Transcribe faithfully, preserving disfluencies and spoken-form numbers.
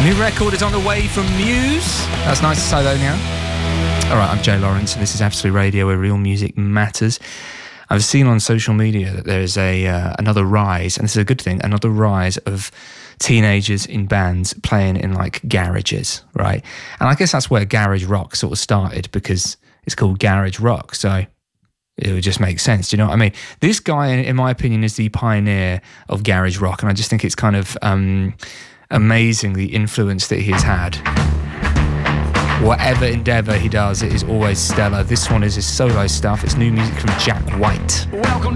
New record is on the way from Muse. That's nice to say though now. Alright, I'm Jay Lawrence and this is Absolute Radio where real music matters. I've seen on social media that there is a uh, another rise, and this is a good thing, another rise of teenagers in bands playing in like garages, right? And I guess that's where garage rock sort of started because it's called garage rock, so it would just make sense. Do you know what I mean? This guy, in my opinion, is the pioneer of garage rock, and I just think it's kind of um, amazing the influence that he's had. Whatever endeavour he does, it is always stellar. This one is his solo stuff. It's new music from Jack White. Welcome.